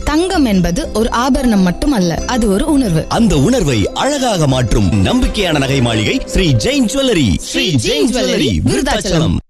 தங்கம் என்பது ஒரு ஆபரணம் மட்டுமல்ல, அது ஒரு உணர்வு. அந்த உணர்வை அழகாக மாற்றும் நம்பிக்கையான நகை மாளிகை ஸ்ரீ ஜெயின் ஜுவல்லரி. ஸ்ரீ ஜெயின் ஜுவல்லரி, விருதாச்சலம்.